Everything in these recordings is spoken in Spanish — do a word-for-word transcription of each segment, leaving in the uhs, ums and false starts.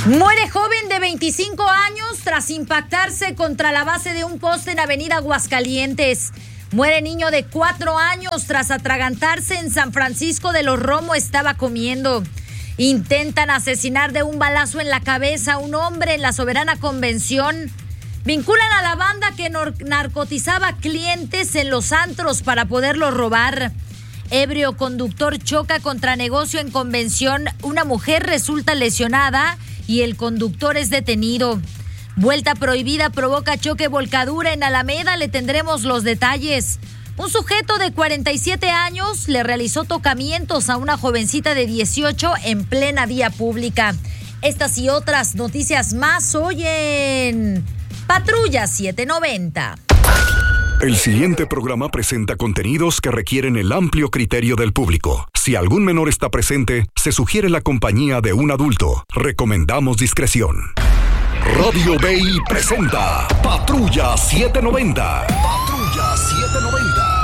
Muere joven de veinticinco años tras impactarse contra la base de un poste en Avenida Aguascalientes. Muere niño de cuatro años tras atragantarse en San Francisco de los Romo, estaba comiendo. Intentan asesinar de un balazo en la cabeza a un hombre en la Soberana Convención. Vinculan a la banda que narcotizaba clientes en los antros para poderlos robar. Ebrio conductor choca contra negocio en Convención. Una mujer resulta lesionada y el conductor es detenido. Vuelta prohibida provoca choque volcadura en Alameda. Le tendremos los detalles. Un sujeto de cuarenta y siete años le realizó tocamientos a una jovencita de dieciocho en plena vía pública. Estas y otras noticias más hoy en Patrulla setecientos noventa. El siguiente programa presenta contenidos que requieren el amplio criterio del público. Si algún menor está presente, se sugiere la compañía de un adulto. Recomendamos discreción. Radio Bay presenta Patrulla setecientos noventa. Patrulla setecientos noventa.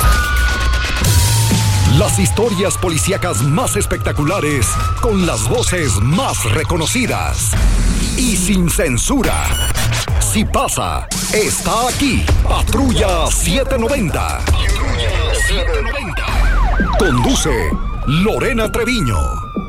Las historias policíacas más espectaculares, con las voces más reconocidas y sin censura. Si pasa, está aquí. Patrulla setecientos noventa. Patrulla setecientos noventa. Conduce Lorena Treviño.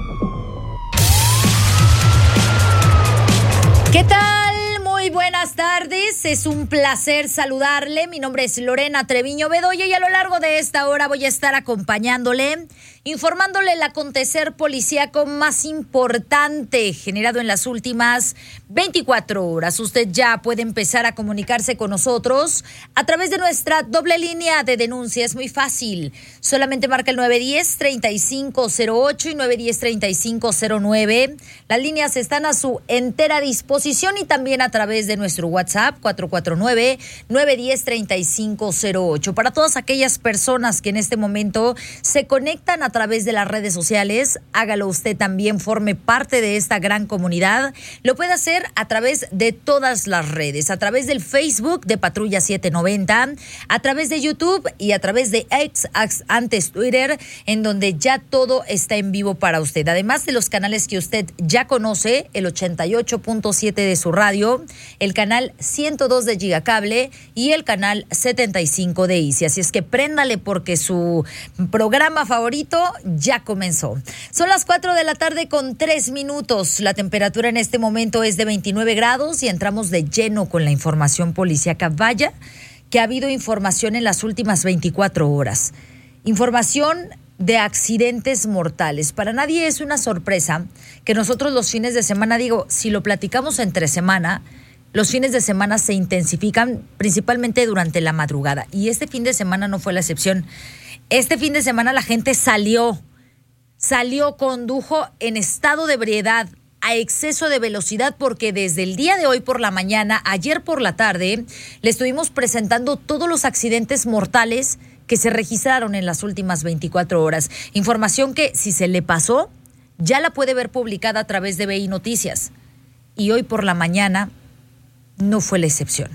¿Qué tal? Muy buenas tardes, es un placer saludarle. Mi nombre es Lorena Treviño Bedoya y a lo largo de esta hora voy a estar acompañándole, informándole el acontecer policíaco más importante generado en las últimas veinticuatro horas. Usted ya puede empezar a comunicarse con nosotros a través de nuestra doble línea de denuncia. Es muy fácil. Solamente marca el nueve uno cero, tres cinco cero ocho y nueve uno cero, tres cinco cero nueve. Las líneas están a su entera disposición y también a través de nuestro WhatsApp cuatro cuatro nueve, nueve uno cero, tres cinco cero ocho. Para todas aquellas personas que en este momento se conectan a través de las redes sociales, hágalo usted también, forme parte de esta gran comunidad. Lo puede hacer a través de todas las redes, a través del Facebook de Patrulla setecientos noventa, a través de YouTube y a través de X, antes Twitter, en donde ya todo está en vivo para usted. Además de los canales que usted ya conoce, el ochenta y ocho punto siete de su radio, el canal ciento dos de Gigacable y el canal setenta y cinco de Easy. Así es que préndale porque su programa favorito ya comenzó. Son las cuatro de la tarde con tres minutos. La temperatura en este momento es de veintinueve grados y entramos de lleno con la información policíaca. Vaya que ha habido información en las últimas veinticuatro horas. Información de accidentes mortales. Para nadie es una sorpresa que nosotros los fines de semana, digo, si lo platicamos entre semana, los fines de semana se intensifican principalmente durante la madrugada. Y este fin de semana no fue la excepción. Este fin de semana la gente salió, salió, condujo en estado de ebriedad, a exceso de velocidad, porque desde el día de hoy por la mañana, ayer por la tarde, le estuvimos presentando todos los accidentes mortales que se registraron en las últimas veinticuatro horas. Información que, si se le pasó, ya la puede ver publicada a través de B I Noticias. Y hoy por la mañana no fue la excepción,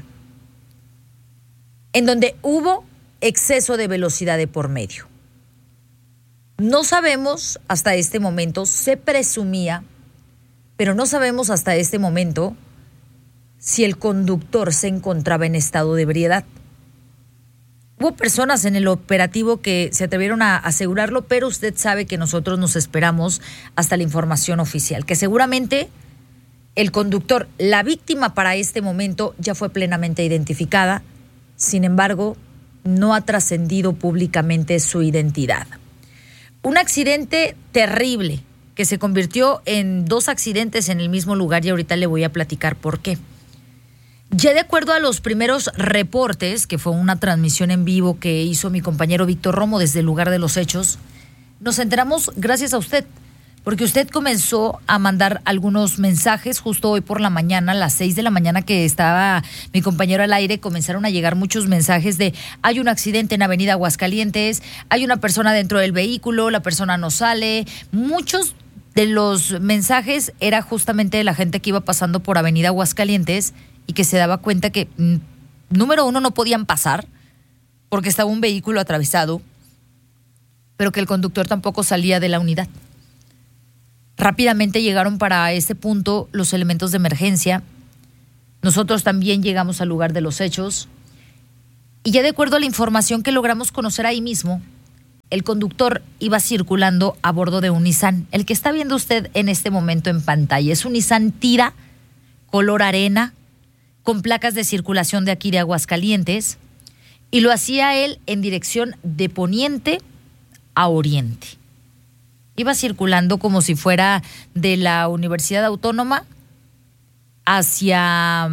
en donde hubo exceso de velocidad de por medio. No sabemos hasta este momento, se presumía, pero no sabemos hasta este momento si el conductor se encontraba en estado de ebriedad. Hubo personas en el operativo que se atrevieron a asegurarlo, pero usted sabe que nosotros nos esperamos hasta la información oficial, que seguramente el conductor, la víctima para este momento, ya fue plenamente identificada. Sin embargo, no ha trascendido públicamente su identidad. Un accidente terrible que se convirtió en dos accidentes en el mismo lugar y ahorita le voy a platicar por qué. Ya de acuerdo a los primeros reportes, que fue una transmisión en vivo que hizo mi compañero Víctor Romo desde el lugar de los hechos, nos enteramos gracias a usted, porque usted comenzó a mandar algunos mensajes justo hoy por la mañana, a las seis de la mañana que estaba mi compañero al aire, comenzaron a llegar muchos mensajes de hay un accidente en Avenida Aguascalientes, hay una persona dentro del vehículo, la persona no sale. Muchos de los mensajes era justamente de la gente que iba pasando por Avenida Aguascalientes y que se daba cuenta que, número uno, no podían pasar porque estaba un vehículo atravesado, pero que el conductor tampoco salía de la unidad. Rápidamente llegaron para este punto los elementos de emergencia. Nosotros también llegamos al lugar de los hechos. Y ya de acuerdo a la información que logramos conocer ahí mismo, el conductor iba circulando a bordo de un Nissan. El que está viendo usted en este momento en pantalla es un Nissan Tira, color arena, con placas de circulación de aquí de Aguascalientes. Y lo hacía él en dirección de poniente a oriente. Iba circulando como si fuera de la Universidad Autónoma hacia,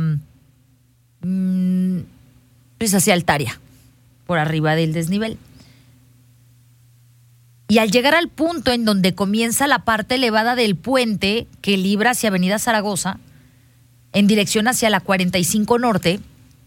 pues hacia Altaria, por arriba del desnivel. Y al llegar al punto en donde comienza la parte elevada del puente que libra hacia Avenida Zaragoza, en dirección hacia la cuarenta y cinco Norte,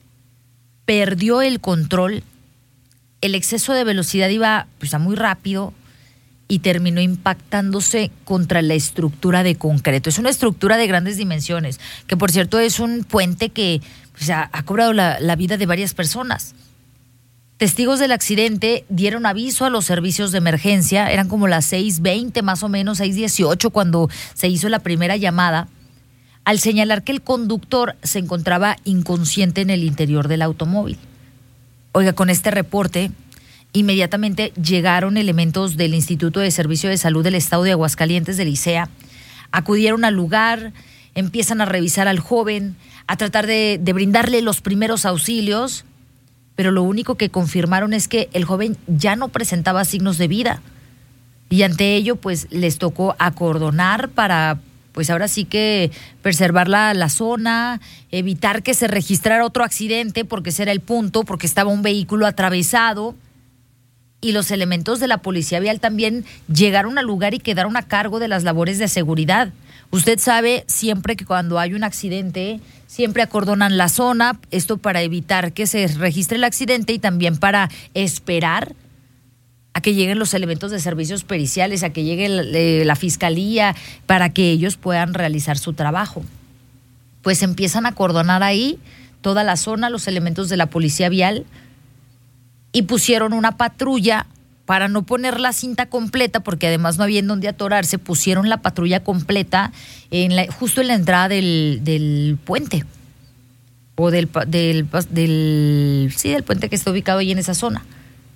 perdió el control. El exceso de velocidad iba pues, a muy rápido y terminó impactándose contra la estructura de concreto. Es una estructura de grandes dimensiones, que por cierto es un puente que pues, ha, ha cobrado la, la vida de varias personas. Testigos del accidente dieron aviso a los servicios de emergencia, eran como las seis veinte más o menos, seis dieciocho cuando se hizo la primera llamada, al señalar que el conductor se encontraba inconsciente en el interior del automóvil. Oiga, con este reporte, inmediatamente llegaron elementos del Instituto de Servicio de Salud del Estado de Aguascalientes, del I C E A, acudieron al lugar, empiezan a revisar al joven, a tratar de, de brindarle los primeros auxilios, pero lo único que confirmaron es que el joven ya no presentaba signos de vida. Y ante ello, pues, les tocó acordonar para, pues, ahora sí que preservar la, la zona, evitar que se registrara otro accidente, porque ese era el punto, porque estaba un vehículo atravesado. Y los elementos de la Policía Vial también llegaron al lugar y quedaron a cargo de las labores de seguridad. Usted sabe siempre que cuando hay un accidente, siempre acordonan la zona, esto para evitar que se registre el accidente y también para esperar a que lleguen los elementos de servicios periciales, a que llegue la, la fiscalía, para que ellos puedan realizar su trabajo. Pues empiezan a acordonar ahí toda la zona, los elementos de la Policía Vial, y pusieron una patrulla para no poner la cinta completa, porque además no había en dónde atorarse, pusieron la patrulla completa en la, justo en la entrada del, del puente, o del, del, del, sí, del puente que está ubicado ahí en esa zona.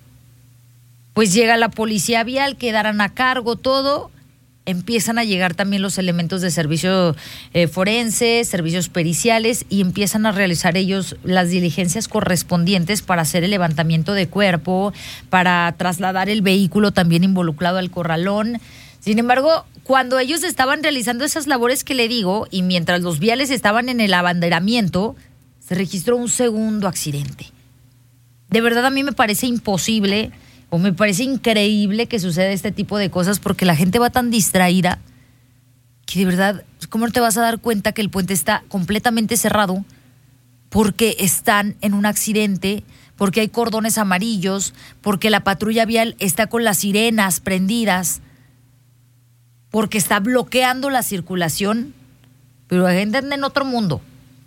Pues llega la Policía Vial, quedarán a cargo todo, empiezan a llegar también los elementos de servicio eh, forense, servicios periciales, y empiezan a realizar ellos las diligencias correspondientes para hacer el levantamiento de cuerpo, para trasladar el vehículo también involucrado al corralón. Sin embargo, cuando ellos estaban realizando esas labores que le digo, y mientras los viales estaban en el abanderamiento, se registró un segundo accidente. De verdad a mí me parece imposible, o me parece increíble que suceda este tipo de cosas, porque la gente va tan distraída que de verdad, ¿cómo no te vas a dar cuenta que el puente está completamente cerrado? Porque están en un accidente, porque hay cordones amarillos, porque la patrulla vial está con las sirenas prendidas, porque está bloqueando la circulación. Pero la gente anda en otro mundo.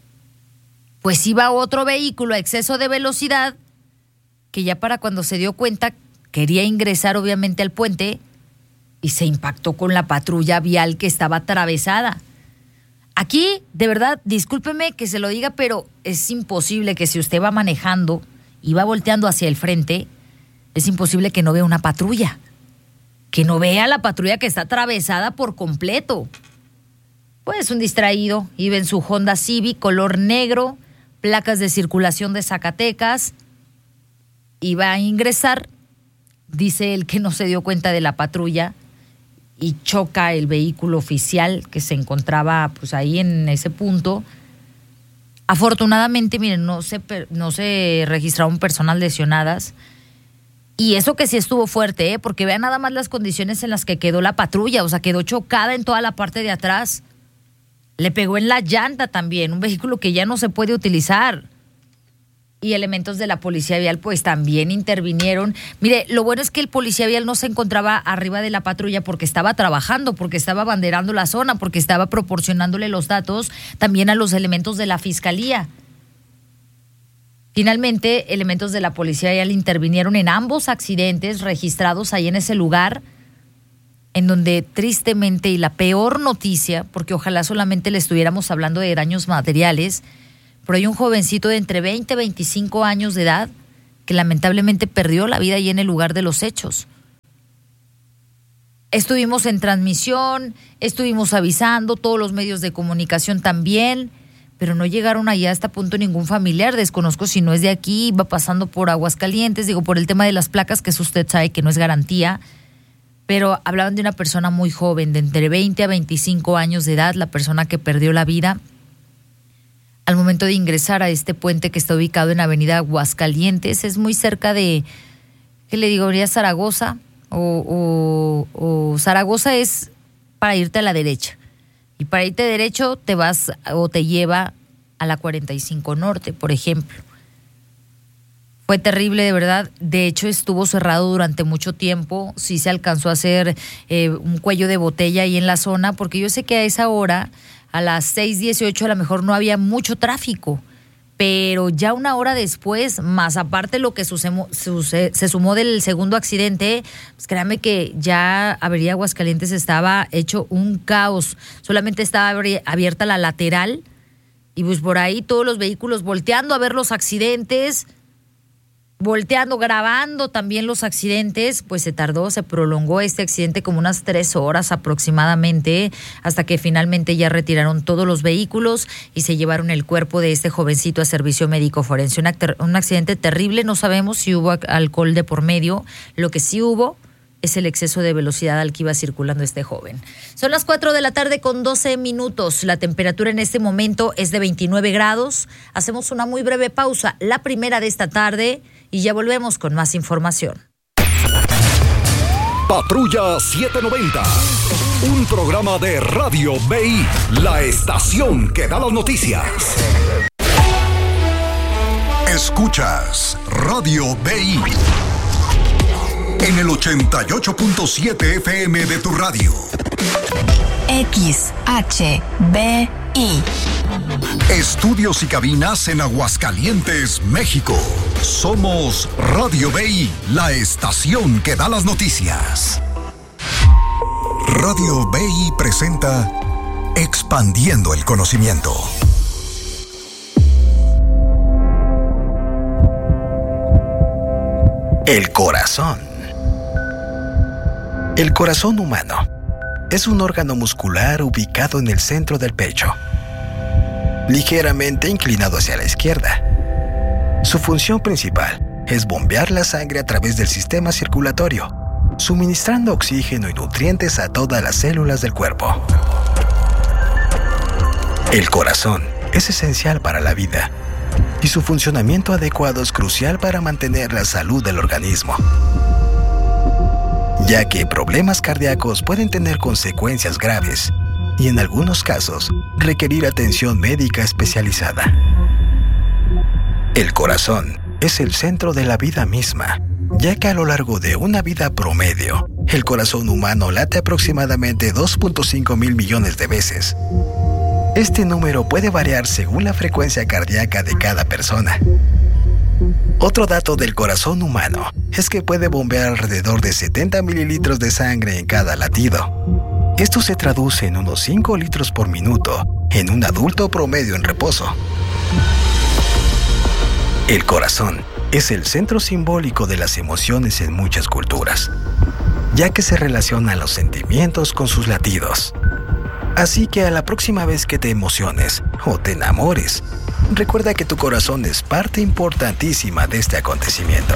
Pues iba otro vehículo a exceso de velocidad, que ya para cuando se dio cuenta quería ingresar obviamente al puente y se impactó con la patrulla vial que estaba atravesada. Aquí, de verdad, discúlpeme que se lo diga, pero es imposible que si usted va manejando y va volteando hacia el frente, es imposible que no vea una patrulla, que no vea la patrulla que está atravesada por completo. Pues un distraído iba en su Honda Civic color negro, placas de circulación de Zacatecas, iba a ingresar. Dice él que no se dio cuenta de la patrulla y choca el vehículo oficial que se encontraba pues ahí en ese punto. Afortunadamente, miren, no se, no se registraron personas lesionadas. Y eso que sí estuvo fuerte, ¿eh? Porque vean nada más las condiciones en las que quedó la patrulla. O sea, quedó chocada en toda la parte de atrás. Le pegó en la llanta también, un vehículo que ya no se puede utilizar. Y elementos de la Policía Vial pues también intervinieron. Mire, lo bueno es que el Policía Vial no se encontraba arriba de la patrulla porque estaba trabajando, porque estaba abanderando la zona, porque estaba proporcionándole los datos también a los elementos de la Fiscalía. Finalmente, elementos de la Policía Vial intervinieron en ambos accidentes registrados ahí en ese lugar en donde tristemente, y la peor noticia, porque ojalá solamente le estuviéramos hablando de daños materiales, pero hay un jovencito de entre veinte y veinticinco años de edad que lamentablemente perdió la vida ahí en el lugar de los hechos. Estuvimos en transmisión, estuvimos avisando, todos los medios de comunicación también, pero no llegaron allá a este punto ningún familiar. Desconozco si no es de aquí, iba pasando por Aguascalientes, digo, por el tema de las placas, que eso usted sabe que no es garantía, pero hablaban de una persona muy joven, de entre veinte a veinticinco años de edad, la persona que perdió la vida al momento de ingresar a este puente que está ubicado en Avenida Aguascalientes. Es muy cerca de, ¿qué le digo? Zaragoza, o, o, o Zaragoza es para irte a la derecha. Y para irte derecho te vas o te lleva a la cuarenta y cinco Norte, por ejemplo. Fue terrible, de verdad. De hecho, estuvo cerrado durante mucho tiempo. Sí se alcanzó a hacer eh, un cuello de botella ahí en la zona, porque yo sé que a esa hora, a las seis dieciocho, a lo mejor no había mucho tráfico. Pero ya una hora después, más aparte lo que sucemo, suce, se sumó del segundo accidente, pues créanme que ya Avenida Aguascalientes estaba hecho un caos. Solamente estaba abierta la lateral y pues por ahí todos los vehículos volteando a ver los accidentes, volteando, grabando también los accidentes. Pues se tardó, se prolongó este accidente como unas tres horas aproximadamente, hasta que finalmente ya retiraron todos los vehículos y se llevaron el cuerpo de este jovencito a servicio médico forense. Un, acter, un accidente terrible, no sabemos si hubo alcohol de por medio. Lo que sí hubo es el exceso de velocidad al que iba circulando este joven. Son las cuatro de la tarde con doce minutos. La temperatura en este momento es de veintinueve grados. Hacemos una muy breve pausa, la primera de esta tarde, y ya volvemos con más información. Patrulla setecientos noventa, un programa de Radio B I, la estación que da las noticias. Escuchas Radio B I en el ochenta y ocho punto siete F M de tu radio. X H B I. Estudios y cabinas en Aguascalientes, México. Somos Radio B I, la estación que da las noticias. Radio B I presenta Expandiendo el Conocimiento. El corazón. El corazón humano es un órgano muscular ubicado en el centro del pecho, ligeramente inclinado hacia la izquierda. Su función principal es bombear la sangre a través del sistema circulatorio, suministrando oxígeno y nutrientes a todas las células del cuerpo. El corazón es esencial para la vida y su funcionamiento adecuado es crucial para mantener la salud del organismo, ya que problemas cardíacos pueden tener consecuencias graves y en algunos casos requerir atención médica especializada. El corazón es el centro de la vida misma, ya que a lo largo de una vida promedio, el corazón humano late aproximadamente dos punto cinco mil millones de veces. Este número puede variar según la frecuencia cardíaca de cada persona. Otro dato del corazón humano es que puede bombear alrededor de setenta mililitros de sangre en cada latido. Esto se traduce en unos cinco litros por minuto en un adulto promedio en reposo. El corazón es el centro simbólico de las emociones en muchas culturas, ya que se relaciona los sentimientos con sus latidos. Así que a la próxima vez que te emociones o te enamores, recuerda que tu corazón es parte importantísima de este acontecimiento.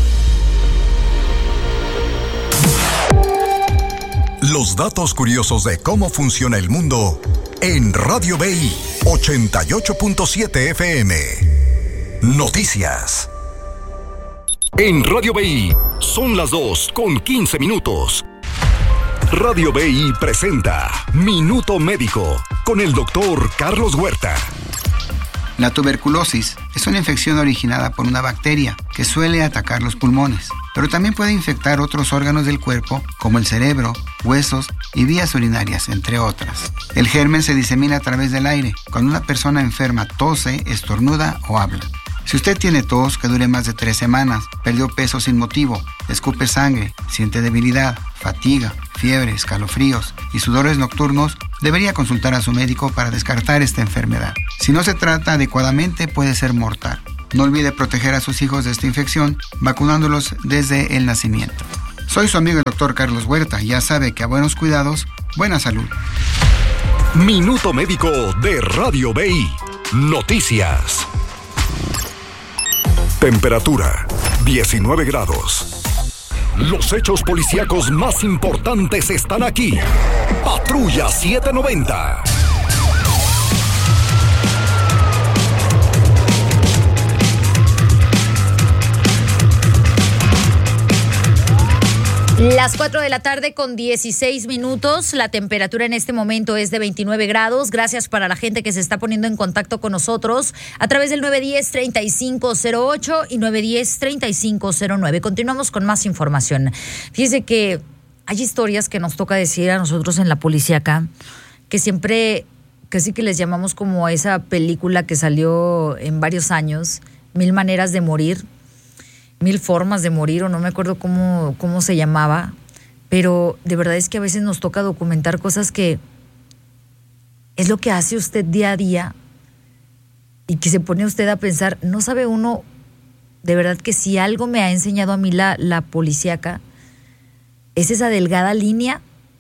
Los datos curiosos de cómo funciona el mundo en Radio B I ochenta y ocho punto siete F M. Noticias. En Radio B I son las dos con quince minutos. Radio B I presenta Minuto Médico con el doctor Carlos Huerta. La tuberculosis es una infección originada por una bacteria que suele atacar los pulmones, pero también puede infectar otros órganos del cuerpo como el cerebro, huesos y vías urinarias, entre otras. El germen se disemina a través del aire cuando una persona enferma tose, estornuda o habla. Si usted tiene tos que dure más de tres semanas, perdió peso sin motivo, escupe sangre, siente debilidad, fatiga, fiebre, escalofríos y sudores nocturnos, debería consultar a su médico para descartar esta enfermedad. Si no se trata adecuadamente, puede ser mortal. No olvide proteger a sus hijos de esta infección, vacunándolos desde el nacimiento. Soy su amigo el doctor Carlos Huerta y ya sabe que a buenos cuidados, buena salud. Minuto Médico de Radio B I. Noticias. Temperatura diecinueve grados. Los hechos policíacos más importantes están aquí. Patrulla setecientos noventa. Las cuatro de la tarde con dieciséis minutos, la temperatura en este momento es de veintinueve grados. Gracias para la gente que se está poniendo en contacto con nosotros a través del nueve uno cero, treinta y cinco cero ocho y nueve uno cero, treinta y cinco cero nueve. Continuamos con más información. Fíjese que hay historias que nos toca decir a nosotros en la policíaca, que siempre, casi que les llamamos como a esa película que salió en varios años, Mil Maneras de Morir. Mil formas de morir, o no me acuerdo cómo, cómo se llamaba, pero de verdad es que a veces nos toca documentar cosas que es lo que hace usted día a día y que se pone usted a pensar. No sabe uno, de verdad que si algo me ha enseñado a mí la, la policíaca, es esa delgada línea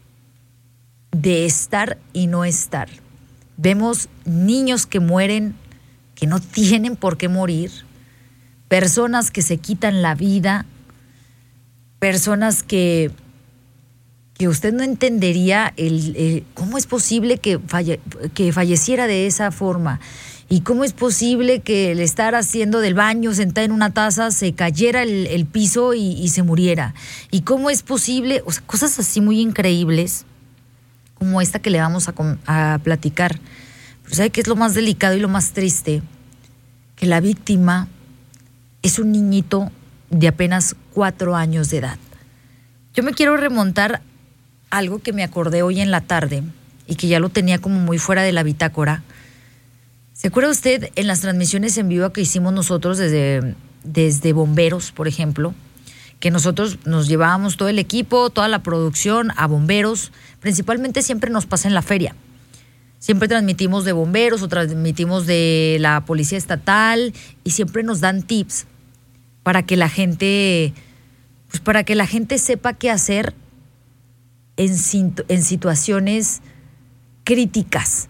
de estar y no estar. Vemos niños que mueren, que no tienen por qué morir, personas que se quitan la vida, personas que, que usted no entendería el, el, cómo es posible que, falle, que falleciera de esa forma, y cómo es posible que el estar haciendo del baño, sentada en una taza, se cayera el, el piso y, y se muriera, y cómo es posible, o sea, cosas así muy increíbles como esta que le vamos a, a platicar. Pero ¿sabe qué es lo más delicado y lo más triste? Que la víctima es un niñito de apenas cuatro años de edad. Yo me quiero remontar a algo que me acordé hoy en la tarde y que ya lo tenía como muy fuera de la bitácora. ¿Se acuerda usted en las transmisiones en vivo que hicimos nosotros desde, desde Bomberos, por ejemplo? Que nosotros nos llevábamos todo el equipo, toda la producción a Bomberos. Principalmente siempre nos pasa en la feria. Siempre transmitimos de Bomberos o transmitimos de la Policía Estatal y siempre nos dan tips para que la gente, pues para que la gente sepa qué hacer en, en situaciones críticas.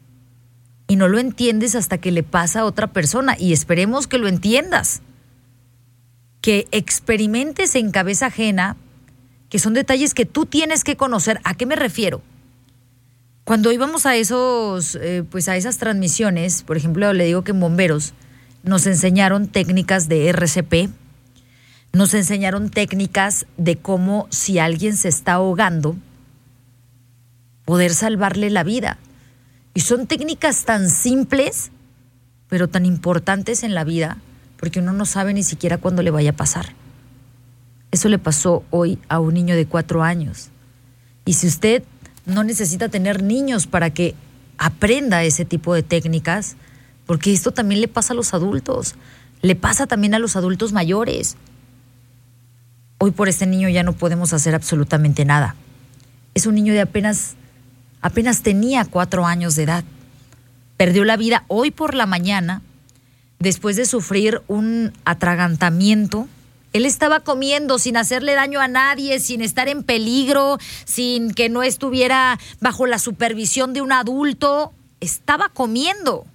Y no lo entiendes hasta que le pasa a otra persona, y esperemos que lo entiendas. Que experimentes en cabeza ajena, que son detalles que tú tienes que conocer. ¿A qué me refiero? Cuando íbamos a esos, eh, pues a esas transmisiones, por ejemplo, le digo que en Bomberos nos enseñaron técnicas de R C P, nos enseñaron técnicas de cómo, si alguien se está ahogando, poder salvarle la vida. Y son técnicas tan simples, pero tan importantes en la vida, porque uno no sabe ni siquiera cuándo le vaya a pasar. Eso le pasó hoy a un niño de cuatro años. Y si usted no necesita tener niños para que aprenda ese tipo de técnicas, porque esto también le pasa a los adultos, le pasa también a los adultos mayores. Hoy por este niño ya no podemos hacer absolutamente nada. Es un niño de apenas, apenas tenía cuatro años de edad. Perdió la vida hoy por la mañana después de sufrir un atragantamiento. Él estaba comiendo sin hacerle daño a nadie, sin estar en peligro, sin que no estuviera bajo la supervisión de un adulto. Estaba comiendo.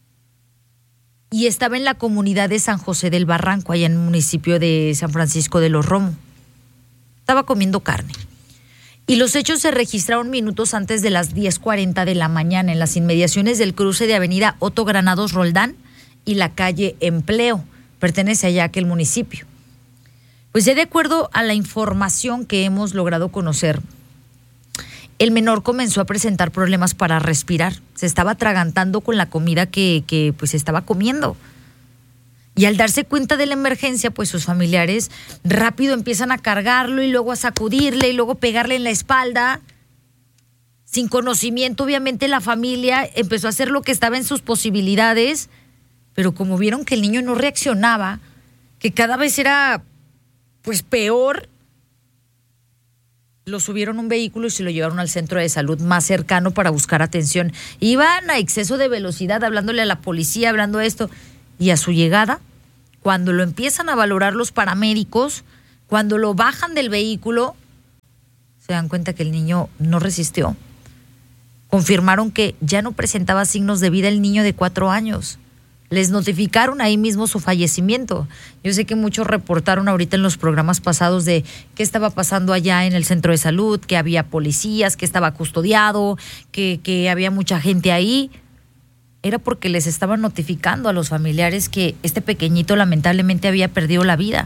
Y estaba en la comunidad de San José del Barranco, allá en el municipio de San Francisco de los Romos. Estaba comiendo carne. Y los hechos se registraron minutos antes de las diez cuarenta de la mañana en las inmediaciones del cruce de avenida Otto Granados Roldán y la calle Empleo. Pertenece allá a aquel municipio. Pues ya de acuerdo a la información que hemos logrado conocer, el menor comenzó a presentar problemas para respirar. Se estaba atragantando con la comida que, que pues estaba comiendo. Y al darse cuenta de la emergencia, pues sus familiares rápido empiezan a cargarlo y luego a sacudirle y luego pegarle en la espalda. Sin conocimiento, obviamente, la familia empezó a hacer lo que estaba en sus posibilidades, pero como vieron que el niño no reaccionaba, que cada vez era pues peor, lo subieron a un vehículo y se lo llevaron al centro de salud más cercano para buscar atención. Iban a exceso de velocidad, hablándole a la policía, hablando de esto. Y a su llegada, cuando lo empiezan a valorar los paramédicos, cuando lo bajan del vehículo, se dan cuenta que el niño no resistió. Confirmaron que ya no presentaba signos de vida el niño de cuatro años. Les notificaron ahí mismo su fallecimiento. Yo sé que muchos reportaron ahorita en los programas pasados de qué estaba pasando allá en el centro de salud, que había policías, que estaba custodiado, que, que había mucha gente ahí. Era porque les estaban notificando a los familiares que este pequeñito lamentablemente había perdido la vida.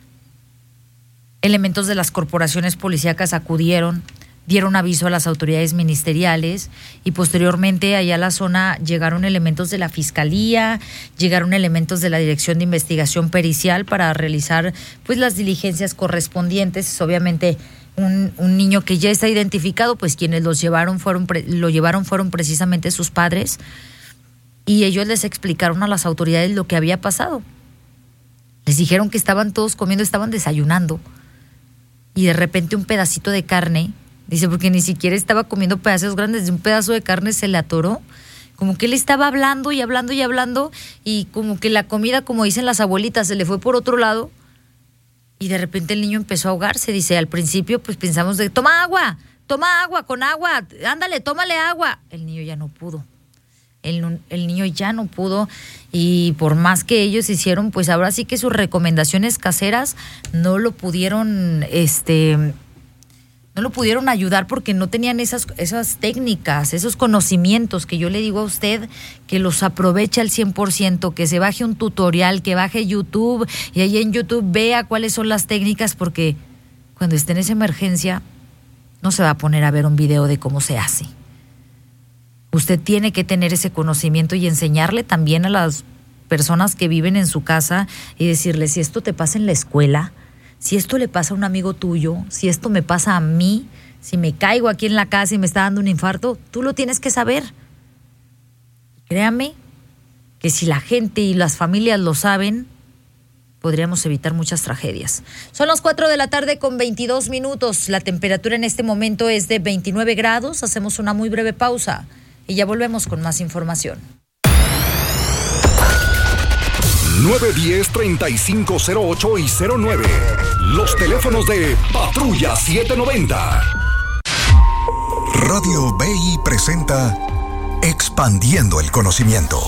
Elementos de las corporaciones policíacas acudieron, dieron aviso a las autoridades ministeriales y posteriormente allá a la zona llegaron elementos de la Fiscalía, llegaron elementos de la Dirección de Investigación Pericial para realizar pues las diligencias correspondientes. Obviamente un, un niño que ya está identificado, pues quienes los llevaron fueron lo llevaron fueron precisamente sus padres y ellos les explicaron a las autoridades lo que había pasado. Les dijeron que estaban todos comiendo, estaban desayunando y de repente un pedacito de carne. Dice, porque ni siquiera estaba comiendo pedazos grandes, de un pedazo de carne se le atoró. Como que él estaba hablando y hablando y hablando y como que la comida, como dicen las abuelitas, se le fue por otro lado y de repente el niño empezó a ahogarse. Dice, al principio pues pensamos de, toma agua, toma agua, con agua, ándale, tómale agua. El niño ya no pudo. El, el niño ya no pudo y por más que ellos hicieron, pues ahora sí que sus recomendaciones caseras no lo pudieron, este... no lo pudieron ayudar porque no tenían esas, esas técnicas, esos conocimientos que yo le digo a usted que los aproveche al cien por ciento, que se baje un tutorial, que baje YouTube y ahí en YouTube vea cuáles son las técnicas, porque cuando esté en esa emergencia no se va a poner a ver un video de cómo se hace. Usted tiene que tener ese conocimiento y enseñarle también a las personas que viven en su casa y decirles, si esto te pasa en la escuela, si esto le pasa a un amigo tuyo, si esto me pasa a mí, si me caigo aquí en la casa y me está dando un infarto, tú lo tienes que saber. Créame que si la gente y las familias lo saben, podríamos evitar muchas tragedias. Son las cuatro de la tarde con veintidós minutos. La temperatura en este momento es de veintinueve grados. Hacemos una muy breve pausa y ya volvemos con más información. nueve diez, treinta y cinco cero ocho y cero nueve. Los teléfonos de Patrulla setecientos noventa. Radio B I presenta Expandiendo el Conocimiento.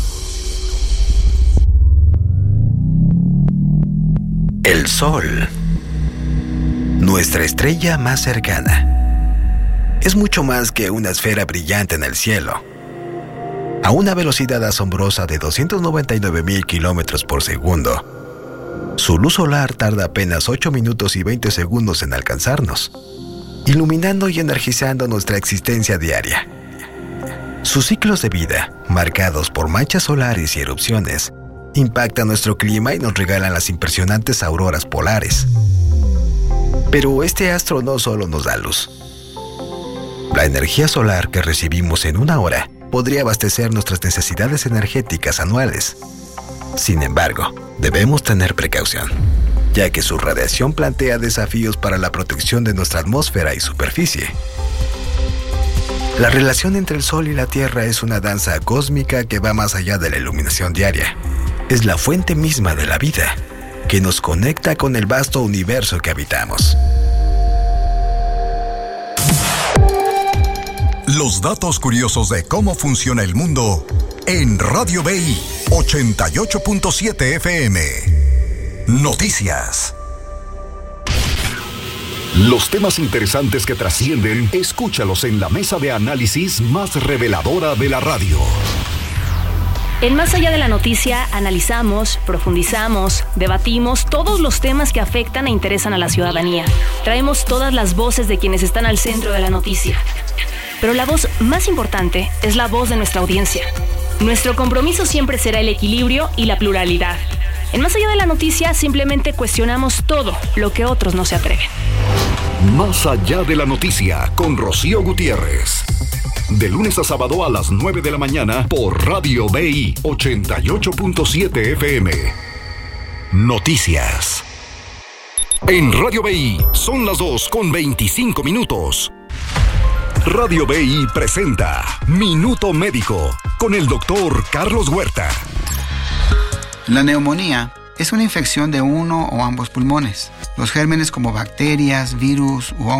El Sol, nuestra estrella más cercana, es mucho más que una esfera brillante en el cielo. A una velocidad asombrosa de doscientos noventa y nueve mil kilómetros por segundo, su luz solar tarda apenas ocho minutos y veinte segundos en alcanzarnos, iluminando y energizando nuestra existencia diaria. Sus ciclos de vida, marcados por manchas solares y erupciones, impactan nuestro clima y nos regalan las impresionantes auroras polares. Pero este astro no solo nos da luz. La energía solar que recibimos en una hora podría abastecer nuestras necesidades energéticas anuales. Sin embargo, debemos tener precaución, ya que su radiación plantea desafíos para la protección de nuestra atmósfera y superficie. La relación entre el Sol y la Tierra es una danza cósmica que va más allá de la iluminación diaria. Es la fuente misma de la vida, que nos conecta con el vasto universo que habitamos. Los datos curiosos de cómo funciona el mundo en Radio B I ochenta y ocho punto siete F M. Noticias. Los temas interesantes que trascienden, escúchalos en la mesa de análisis más reveladora de la radio. En Más Allá de la Noticia analizamos, profundizamos, debatimos todos los temas que afectan e interesan a la ciudadanía. Traemos todas las voces de quienes están al centro de la noticia. Pero la voz más importante es la voz de nuestra audiencia. Nuestro compromiso siempre será el equilibrio y la pluralidad. En Más Allá de la Noticia simplemente cuestionamos todo lo que otros no se atreven. Más Allá de la Noticia con Rocío Gutiérrez. De lunes a sábado a las nueve de la mañana por Radio B I ochenta y ocho punto siete F M. Noticias. En Radio B I son las dos con veinticinco minutos. Radio B I presenta Minuto Médico con el doctor Carlos Huerta. La neumonía es una infección de uno o ambos pulmones. Los gérmenes como bacterias, virus u